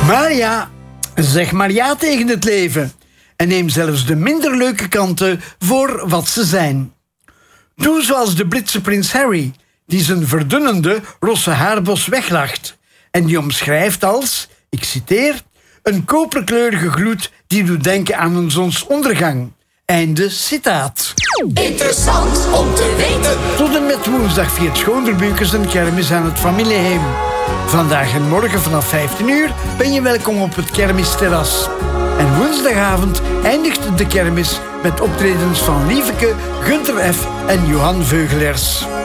Maar ja, zeg maar ja tegen het leven. En neem zelfs de minder leuke kanten voor wat ze zijn. Doe zoals de Britse prins Harry, die zijn verdunnende rosse haarbos weglacht. En die omschrijft als, ik citeer, een koperkleurige gloed die doet denken aan een zonsondergang. Einde citaat. Interessant om te weten. Tot en met woensdag viert Schoonderbuikers een kermis aan het familieheem. Vandaag en morgen vanaf 15 uur ben je welkom op het kermisterras. En woensdagavond eindigt de kermis met optredens van Lieveke, Gunter F. en Johan Veugelers.